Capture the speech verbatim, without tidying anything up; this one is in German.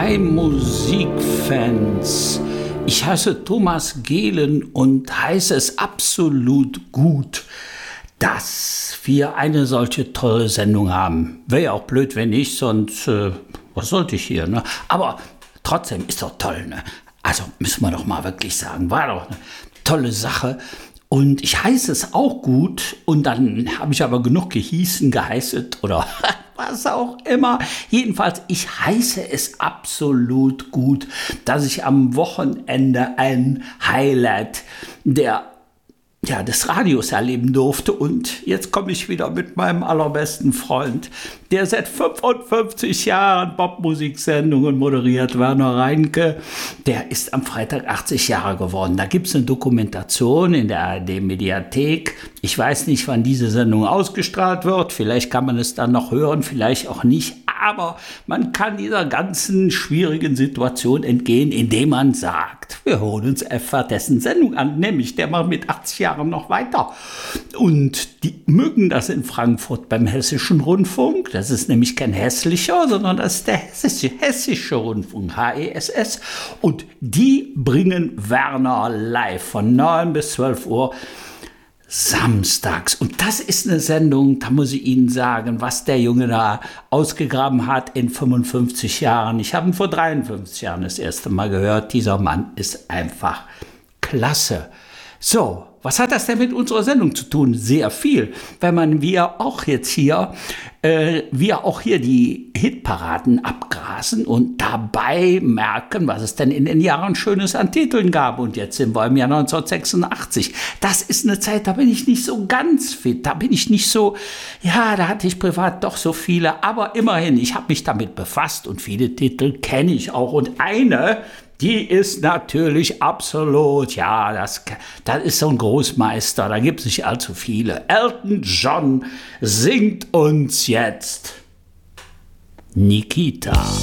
Hi Musikfans, ich heiße Thomas Gehlen und heiße es absolut gut, dass wir eine solche tolle Sendung haben. Wäre ja auch blöd, wenn nicht, sonst, äh, was sollte ich hier, ne? Aber trotzdem ist doch toll, ne? Also müssen wir doch mal wirklich sagen, war doch eine tolle Sache. Und ich heiße es auch gut und dann habe ich aber genug gehießen, geheißet oder was auch immer. Jedenfalls, ich heiße es absolut gut, dass ich am Wochenende ein Highlight der ja, des Radios erleben durfte. Und jetzt komme ich wieder mit meinem allerbesten Freund, der seit fünfundfünfzig Jahren Popmusiksendungen moderiert, Werner Reinke. Der ist am Freitag achtzig Jahre geworden. Da gibt es eine Dokumentation in der A R D-Mediathek. Ich weiß nicht, wann diese Sendung ausgestrahlt wird. Vielleicht kann man es dann noch hören, vielleicht auch nicht. Aber man kann dieser ganzen schwierigen Situation entgehen, indem man sagt, wir holen uns einfach dessen Sendung an, nämlich der macht mit achtzig Jahren noch weiter. Und die mögen das in Frankfurt beim Hessischen Rundfunk. Das ist nämlich kein hässlicher, sondern das ist der Hessische, Hessische Rundfunk, H E S S. Und die bringen Werner live von neun bis zwölf Uhr. Samstags. Und das ist eine Sendung, da muss ich Ihnen sagen, was der Junge da ausgegraben hat in fünfundfünfzig Jahren. Ich habe ihn vor dreiundfünfzig Jahren das erste Mal gehört. Dieser Mann ist einfach klasse. So, was hat das denn mit unserer Sendung zu tun? Sehr viel. Wenn man wir auch jetzt hier, äh, wir auch hier die Hitparaden abgrasen und dabei merken, was es denn in den Jahren Schönes an Titeln gab. Und jetzt sind wir im Jahr neunzehnhundertsechsundachtzig. Das ist eine Zeit, da bin ich nicht so ganz fit. Da bin ich nicht so, ja, da hatte ich privat doch so viele. Aber immerhin, ich habe mich damit befasst und viele Titel kenne ich auch. Und eine, die ist natürlich absolut, ja, das, das ist so ein Großmeister, da gibt es nicht allzu viele. Elton John singt uns jetzt Nikita.